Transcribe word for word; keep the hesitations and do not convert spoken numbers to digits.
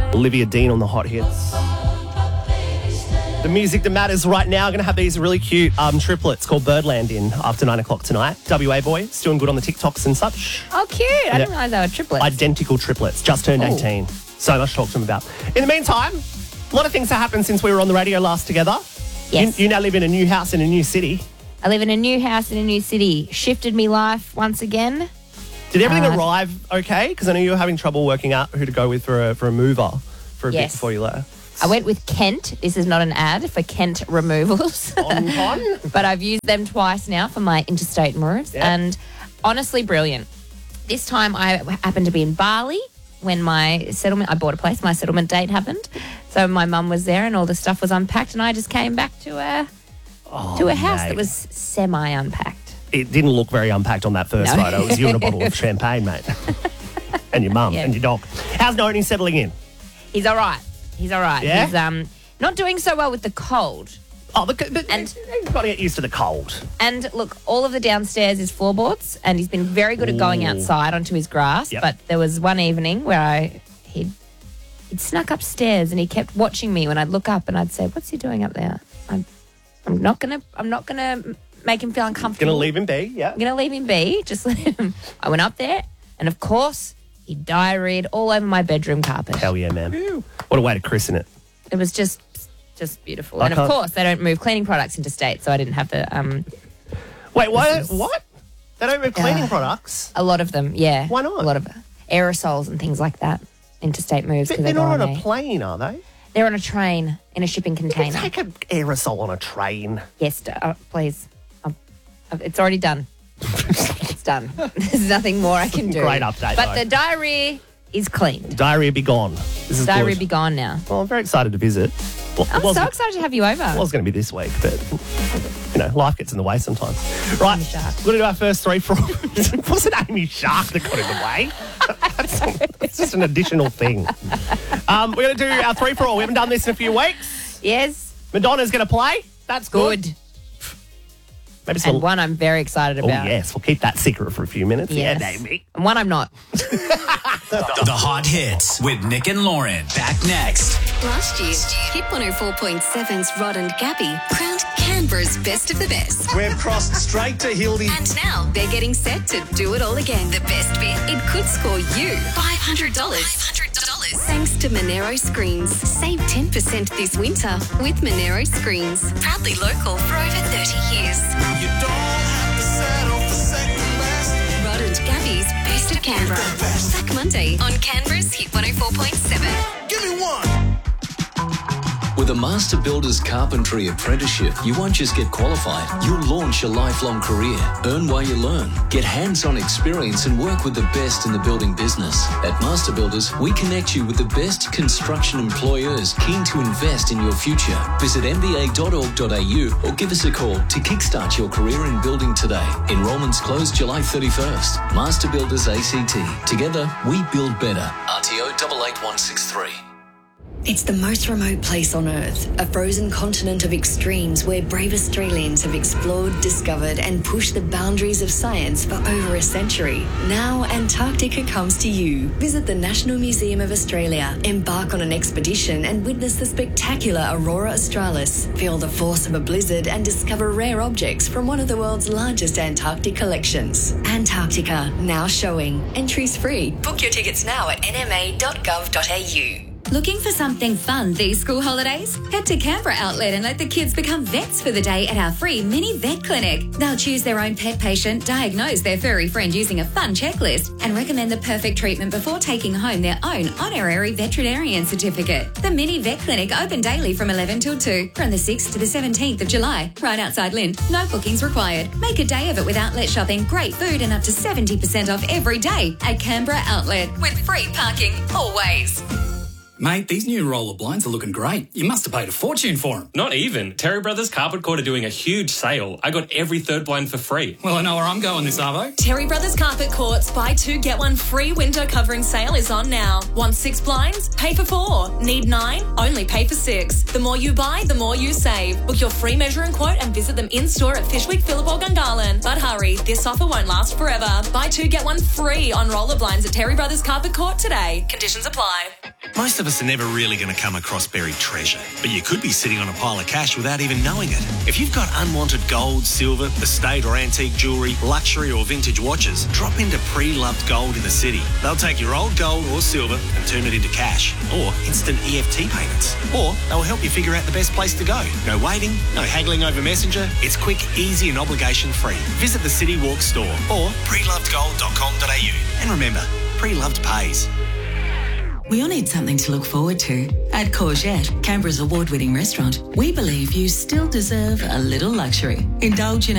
Olivia Dean on the Hot Hits. The music that matters right now. Going to have these really cute um, triplets called Birdland in after nine o'clock tonight. W A boy, still doing good on the TikToks and such. Oh, cute. I Yeah. didn't realise they were triplets. Identical triplets. Just turned Ooh. eighteen. So much to talk to them about. In the meantime, a lot of things have happened since we were on the radio last together. Yes. You, you now live in a new house in a new city. I live in a new house in a new city. Shifted me life once again. Did everything Uh, arrive okay? Because I know you were having trouble working out who to go with for a, for a mover for a Yes. bit before you left. I went with Kent. This is not an ad for Kent Removals. On on? But I've used them twice now for my interstate moves. Yeah. And honestly, brilliant. This time I happened to be in Bali when my settlement, I bought a place, my settlement date happened. So my mum was there and all the stuff was unpacked and I just came back to a, Oh, to a house mate. that was semi-unpacked. It didn't look very unpacked on that first No. photo. It was you and a bottle of champagne, mate. And your mum Yeah. and your dog. How's Noni settling in? He's all right. He's all right. Yeah? He's um not doing so well with the cold. Oh, the, the, And- you've got to get used to the cold. And look, all of the downstairs is floorboards, and he's been very good at going Ooh. outside onto his grass. Yep. But there was one evening where I he'd, he'd snuck upstairs and he kept watching me when I'd look up and I'd say, "What's he doing up there?" I'm I'm not gonna I'm not gonna make him feel uncomfortable. Gonna leave him be, yeah. I'm gonna leave him be. Just let him. I went up there, and of course he diarrheaed all over my bedroom carpet. Hell yeah, man. What a way to christen it. It was just just beautiful. I and of can't- course they don't move cleaning products into state, so I didn't have to. Um, Wait, why? This is- What? They don't have cleaning Uh, products. A lot of them, yeah. Why not? A lot of aerosols and things like that. Interstate moves. But 'cause they're they go not on on a there. plane, are they? They're on a train in a shipping You container. take an aerosol on a train. Yes, d- uh, please. Um, uh, it's already done. It's done. There's nothing more I can do. Great update, But though. the diarrhea is clean. Diarrhea be gone. This is Diarrhea good. be gone now. Well, I'm very excited to visit. Well, it I'm so wasn't- excited to have you over. It was going to be this week, but, you know, life gets in the way sometimes. Right, Amy Shark. we're going to do our first three for all. It wasn't Amy Shark that got in the way. That's, that's just an additional thing. Um, we're going to do our three for all. We haven't done this in a few weeks. Yes. Madonna's going to play. That's good. Good. Maybe some. And one I'm very excited Oh, about. yes. We'll keep that secret for a few minutes. Yes. Yeah, baby. And one I'm not. The Hot Hits with Nick and Lauren. Back next. Last year, Hit one oh four point seven's Rod and Gabby crowned Canberra's best of the best. We've crossed straight to Hildy. And now they're getting set to do it all again. The best bit, it could score you five hundred dollars. five hundred dollars. Thanks to Monero Screens. Save ten percent this winter with Monero Screens. Proudly local for over thirty years. You don't have to settle for second best. Rod and Gabby's Best of Canberra. Back Monday on Canberra's Hit one oh four point seven. Give me one. With a Master Builders Carpentry Apprenticeship, you won't just get qualified, you'll launch a lifelong career. Earn while you learn. Get hands-on experience and work with the best in the building business. At Master Builders, we connect you with the best construction employers keen to invest in your future. Visit m b a dot org dot a u or give us a call to kickstart your career in building today. Enrollments close July thirty-first. Master Builders A C T. Together, we build better. R T O eight eight one six three. It's the most remote place on Earth, a frozen continent of extremes where brave Australians have explored, discovered and pushed the boundaries of science for over a century. Now Antarctica comes to you. Visit the National Museum of Australia, embark on an expedition and witness the spectacular Aurora Australis. Feel the force of a blizzard and discover rare objects from one of the world's largest Antarctic collections. Antarctica, now showing. Entries free. Book your tickets now at n m a dot gov dot a u. Looking for something fun these school holidays? Head to Canberra Outlet and let the kids become vets for the day at our free mini vet clinic. They'll choose their own pet patient, diagnose their furry friend using a fun checklist, and recommend the perfect treatment before taking home their own honorary veterinarian certificate. The mini vet clinic open daily from eleven till two, from the sixth to the seventeenth of July, right outside Lind. No bookings required. Make a day of it with outlet shopping, great food and up to seventy percent off every day at Canberra Outlet, with free parking always. Mate, these new roller blinds are looking great. You must have paid a fortune for them. Not even. Terry Brothers Carpet Court are doing a huge sale. I got every third blind for free. Well, I know where I'm going this Arvo. Terry Brothers Carpet Court's buy two, get one free window covering sale is on now. Want six blinds? Pay for four. Need nine? Only pay for six. The more you buy, the more you save. Book your free measure and quote and visit them in-store at Fishwick, Phillip or Gungahlin. But hurry, this offer won't last forever. Buy two, get one free on roller blinds at Terry Brothers Carpet Court today. Conditions apply. Most of us us are never really going to come across buried treasure, but you could be sitting on a pile of cash without even knowing it. If you've got unwanted gold, silver, estate or antique jewellery, luxury or vintage watches, drop into Pre-Loved Gold in the city. They'll take your old gold or silver and turn it into cash or instant E F T payments. Or they'll help you figure out the best place to go. No waiting, no haggling over Messenger. It's quick, easy and obligation free. Visit the City Walk store or pre loved gold dot com dot a u. And remember, Pre-Loved pays. We all need something to look forward to. At Courgette, Canberra's award-winning restaurant, we believe you still deserve a little luxury. Indulge in